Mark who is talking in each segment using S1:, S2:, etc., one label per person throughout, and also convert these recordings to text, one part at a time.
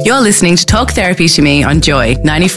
S1: You're listening to Talk Therapy to Me on Joy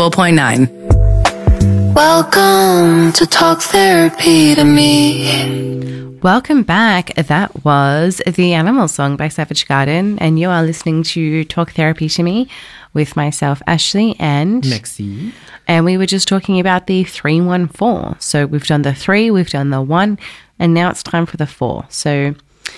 S1: 94.9.
S2: Welcome to Talk Therapy to Me.
S3: Welcome back. That was The Animal Song by Savage Garden, and you are listening to Talk Therapy to Me with myself, Ashley, and
S4: Maxi.
S3: And we were just talking about the 314. So we've done the 3, we've done the 1, and now it's time for the 4. So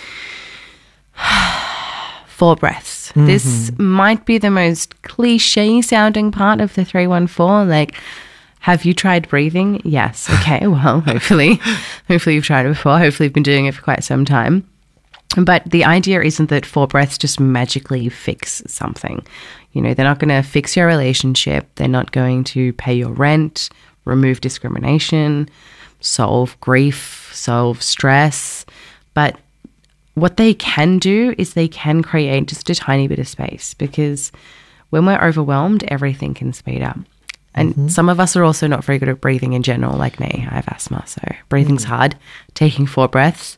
S3: 4 breaths. Mm-hmm. This might be the most cliche sounding part of the 314. Like, have you tried breathing? Yes. Okay. Well, hopefully you've tried it before. Hopefully you've been doing it for quite some time. But the idea isn't that 4 breaths just magically fix something. You know, they're not going to fix your relationship. They're not going to pay your rent, remove discrimination, solve grief, solve stress. But what they can do is they can create just a tiny bit of space, because when we're overwhelmed, everything can speed up. And some of us are also not very good at breathing in general, like me. I have asthma, so breathing's hard. Taking 4 breaths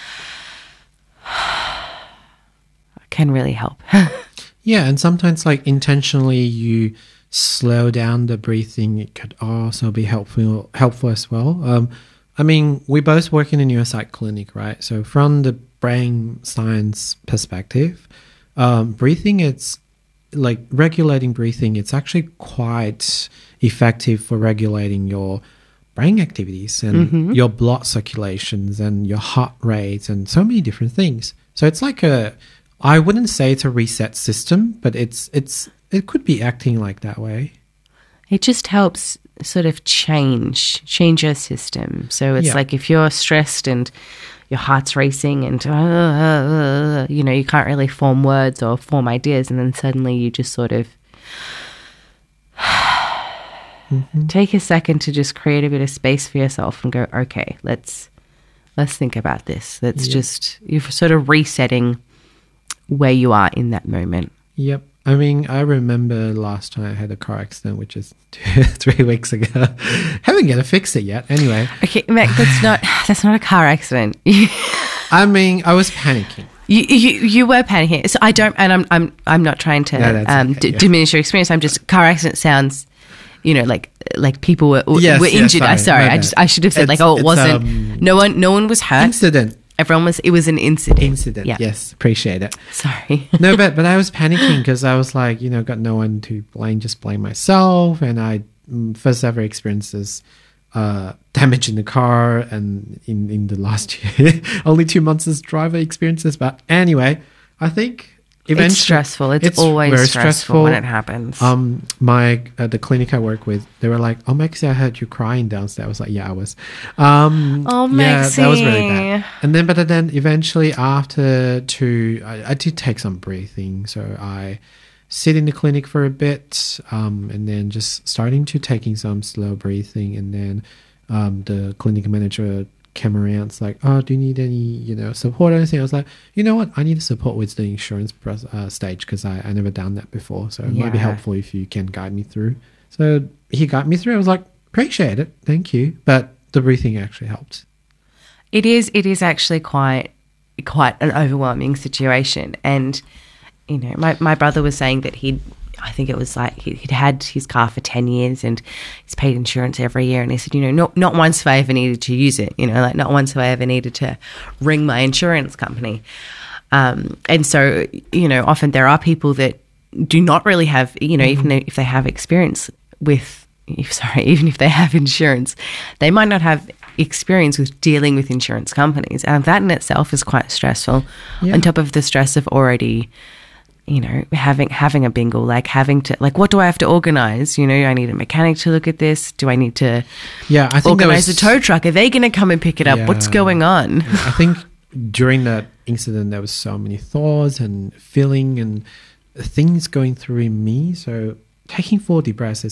S3: can really help.
S4: Yeah, and sometimes like intentionally you slow down the breathing. It could also be helpful as well. I mean, we both work in a neuropsych clinic, right? So from the brain science perspective, breathing, it's like regulating breathing. It's actually quite effective for regulating your brain activities and your blood circulations and your heart rates and so many different things. So it's like I wouldn't say it's a reset system, but it could be acting like that way.
S3: It just helps sort of change your system. So it's like if you're stressed and your heart's racing and, you know, you can't really form words or form ideas, and then suddenly you just sort of take a second to just create a bit of space for yourself and go, okay, let's think about this. Let's just, you're sort of resetting where you are in that moment.
S4: Yep. I mean, I remember last time I had a car accident, which is 3 weeks ago. Haven't got to fix it yet. Anyway.
S3: Okay, Mac, that's not a car accident.
S4: I mean, I was panicking.
S3: You were panicking. So I don't, and I'm not trying to diminish your experience. I'm just, car accident sounds, you know, like people were injured. Sorry. I should have said it wasn't. No one was hurt.
S4: Incident.
S3: It was an incident.
S4: Yeah. Yes, appreciate it.
S3: Sorry.
S4: No, but I was panicking because I was like, you know, got no one to blame, just blame myself. And I first ever experienced this damage in the car, and in the last year, only 2 months as driver experiences. But anyway, I think eventually
S3: it's stressful. It's always stressful when it happens.
S4: The clinic I work with, they were like, "Oh, Maxi, I heard you crying downstairs." I was like, "Yeah, I was."
S3: Maxi.
S4: Yeah, that was really bad. And then eventually after I did take some breathing, so I sit in the clinic for a bit, and then just starting to taking some slow breathing, and then the clinic manager came around. It's like, "Oh, do you need any, you know, support or anything?" I was like, "You know what? I need support with the insurance stage, because I never done that before. So it might be helpful if you can guide me through." So he guided me through. I was like, "Appreciate it, thank you." But the breathing actually helped.
S3: It is actually quite an overwhelming situation, and you know, my brother was saying that I think it was like he'd had his car for 10 years and he's paid insurance every year. And he said, you know, not once have I ever needed to use it, you know, like not once have I ever needed to ring my insurance company. And so, you know, often there are people that do not really have, you know, even if they have experience even if they have insurance, they might not have experience with dealing with insurance companies. And that in itself is quite stressful, on top of the stress of already, you know, having a bingle, like having to, like, what do I have to organize? You know, I need a mechanic to look at this. Do I need to
S4: I think
S3: organize a tow truck? Are they going to come and pick it up? What's going on?
S4: I think during that incident, there was so many thoughts and feeling and things going through in me. So taking 4 deep breaths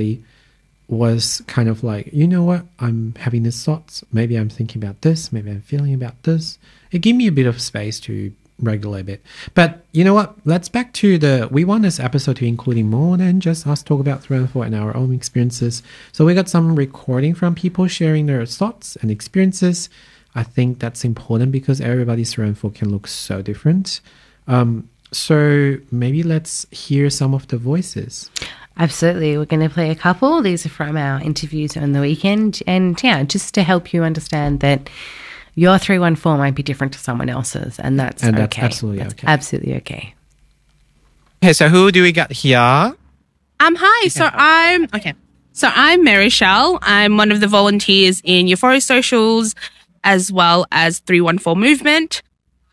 S4: was kind of like, you know what? I'm having these thoughts. Maybe I'm thinking about this. Maybe I'm feeling about this. It gave me a bit of space to regulate a bit. But you know what? Let's back to we want this episode to include more than just us talk about 314 and our own experiences. So we got some recording from people sharing their thoughts and experiences. I think that's important because everybody's 314 can look so different. So maybe let's hear some of the voices.
S3: Absolutely. We're going to play a couple. These are from our interviews on the weekend. And yeah, just to help you understand that your 314 might be different to someone else's. And that's okay.
S4: That's absolutely okay.
S3: Absolutely okay.
S4: Okay, so who do we got here?
S5: Hi. So I'm Mary Shell. I'm one of the volunteers in Euphoria Socials as well as 314 Movement.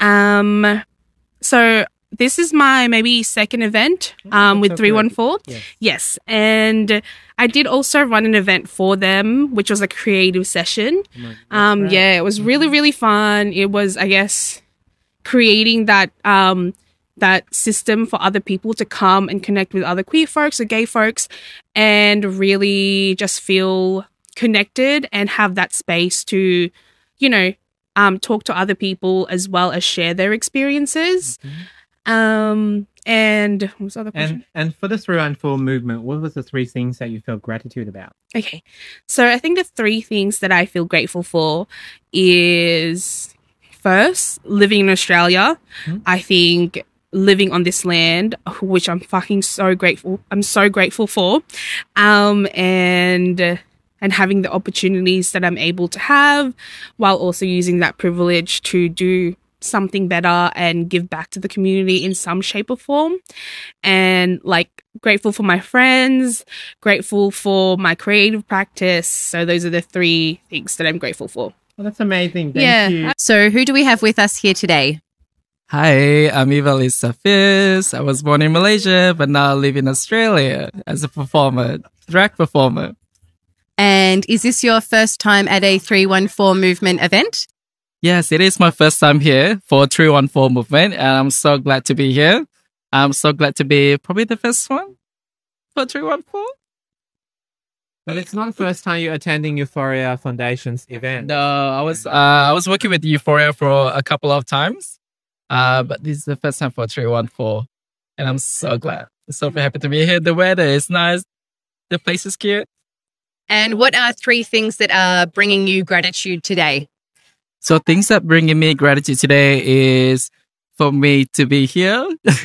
S5: So this is my maybe second event with 314. Yes. And I did also run an event for them, which was a creative session. Yeah, it was really, really fun. It was, I guess, creating that that system for other people to come and connect with other queer folks or gay folks and really just feel connected and have that space to, you know, talk to other people as well as share their experiences. And what was the other question?
S6: And for the 314 movement, what was the three things that you felt gratitude about?
S5: Okay. So I think the three things that I feel grateful for is first, living in Australia. I think living on this land, which I'm fucking so grateful. I'm so grateful for. And having the opportunities that I'm able to have while also using that privilege to do something better and give back to the community in some shape or form. And like grateful for my friends, grateful for my creative practice. So those are the three things that I'm grateful for.
S6: Well, that's amazing. Thank you.
S1: So who do we have with us here today?
S7: Hi, I'm Ivalis Safis. I was born in Malaysia, but now I live in Australia as a performer, drag performer.
S1: And is this your first time at a 314 movement event?
S7: Yes, it is my first time here for 314 movement, and I'm so glad to be here. I'm so glad to be probably the first one for 314.
S6: But it's not the first time you're attending Euphoria Foundation's event.
S7: No, I was working with Euphoria for a couple of times, but this is the first time for 314, and I'm so glad. I'm so happy to be here. The weather is nice. The place is cute.
S1: And what are three things that are bringing you gratitude today?
S7: So things that bringing me gratitude today is for me to be here,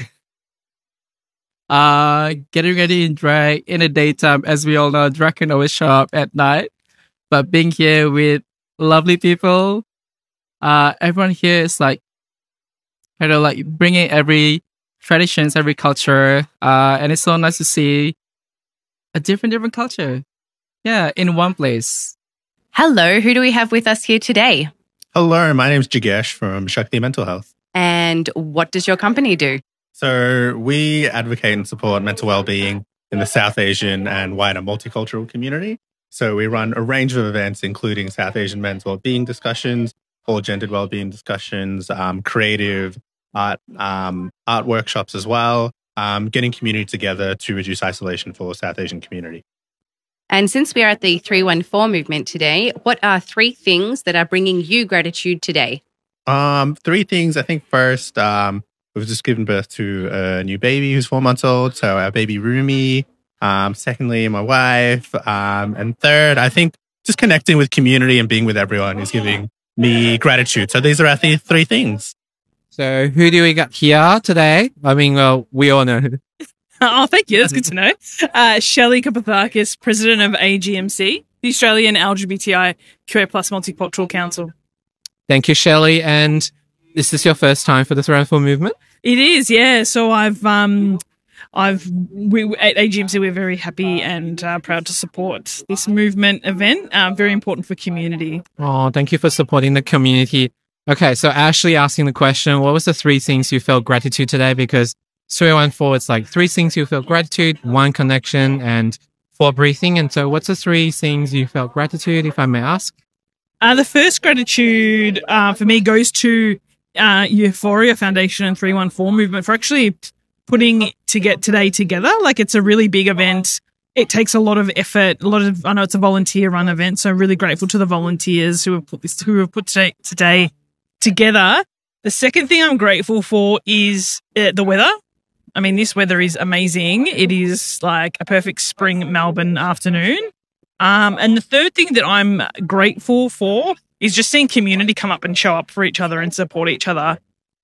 S7: getting ready in drag in the daytime. As we all know, drag can always show up at night, but being here with lovely people, everyone here is like, you know, like bringing every traditions, every culture, and it's so nice to see a different culture. Yeah, in one place.
S1: Hello, who do we have with us here today?
S8: Hello, my name is Jigesh from Shakti Mental Health.
S1: And what does your company do?
S8: So we advocate and support mental well-being in the South Asian and wider multicultural community. So we run a range of events, including South Asian men's well-being discussions, all gendered well-being discussions, creative art workshops as well, getting community together to reduce isolation for South Asian community.
S1: And since we are at the 314 movement today, what are three things that are bringing you gratitude today?
S8: Three things. I think first, we've just given birth to a new baby who's 4 months old. So our baby Rumi. Secondly, my wife. And third, I think just connecting with community and being with everyone is giving me gratitude. So these are our three things.
S6: So who do we got here today? I mean, well, we all know who.
S9: Oh, thank you. That's good to know. Shelley Kapathakis, President of AGMC, the Australian LGBTIQA+ Multicultural Council.
S6: Thank you, Shelley. And is this your first time for the 314 movement?
S9: It is, yeah. So at AGMC, we're very happy and proud to support this movement event. Very important for community.
S6: Oh, thank you for supporting the community. Okay, so Ashley asking the question, what was the three things you felt gratitude today? Because 314, it's like three things you feel gratitude, one connection, and 4 breathing. And so what's the three things you felt gratitude, if I may ask?
S9: The first gratitude for me goes to Euphoria Foundation and 314 movement for actually putting today together. Like, it's a really big event. It takes a lot of effort. I know it's a volunteer run event, so I'm really grateful to the volunteers who have put today together. The second thing I'm grateful for is the weather. I mean, this weather is amazing. It is like a perfect spring Melbourne afternoon. And the third thing that I'm grateful for is just seeing community come up and show up for each other and support each other.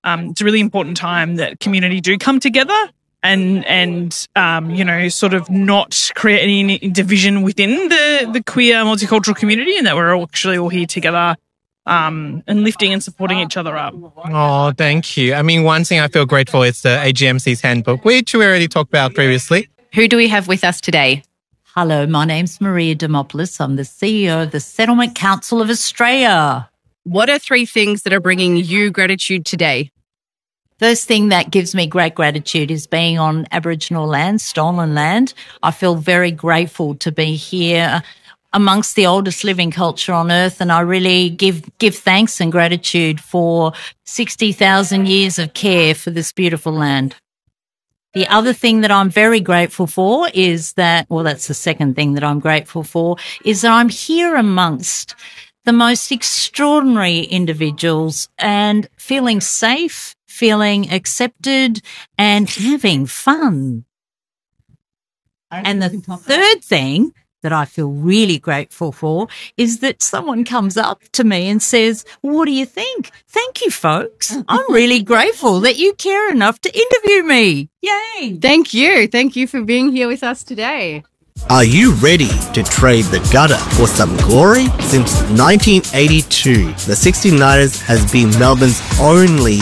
S9: it's a really important time that community do come together and sort of not create any division within the queer multicultural community, and that we're actually all here together and lifting and supporting each other up.
S6: Oh, thank you. I mean, one thing I feel grateful is the AGMC's handbook, which we already talked about previously.
S1: Who do we have with us today?
S10: Hello, my name's Maria Demopoulos. I'm the CEO of the Settlement Council of Australia.
S1: What are 3 things that are bringing you gratitude today?
S10: First thing that gives me great gratitude is being on Aboriginal land, stolen land. I feel very grateful to be here amongst the oldest living culture on earth, and I really give thanks and gratitude for 60,000 years of care for this beautiful land. The other thing that I'm very grateful for is that, well, that's the second thing that I'm grateful for, is that I'm here amongst the most extraordinary individuals and feeling safe, feeling accepted, and having fun. And the third thing that I feel really grateful for is that someone comes up to me and says, "What do you think?" Thank you, folks. I'm really grateful that you care enough to interview me. Yay.
S1: Thank you. Thank you for being here with us today.
S11: Are you ready to trade the gutter for some glory? Since 1982, the 69ers has been Melbourne's only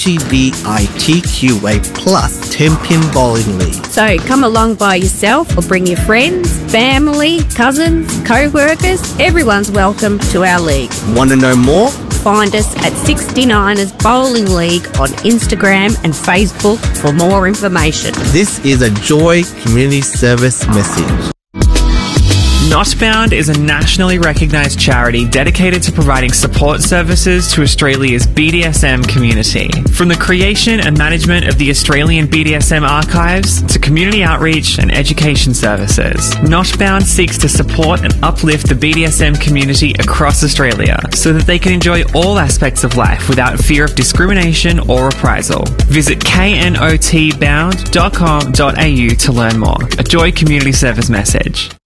S11: LGBTQA plus 10-pin bowling league.
S12: So come along by yourself or bring your friends, family, cousins, co-workers. Everyone's welcome to our league.
S11: Want to know more?
S12: Find us at 69ers Bowling League on Instagram and Facebook for more information.
S11: This is a Joy Community Service message.
S13: Notbound is a nationally recognised charity dedicated to providing support services to Australia's BDSM community. From the creation and management of the Australian BDSM archives to community outreach and education services, Notbound seeks to support and uplift the BDSM community across Australia so that they can enjoy all aspects of life without fear of discrimination or reprisal. Visit knotbound.com.au to learn more. A Joy Community Service message.